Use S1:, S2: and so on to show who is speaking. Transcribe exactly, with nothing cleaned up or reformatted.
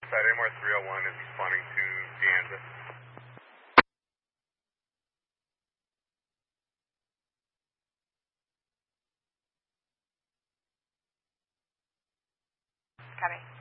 S1: side, A M R three oh one is responding to De Anza.
S2: Copy.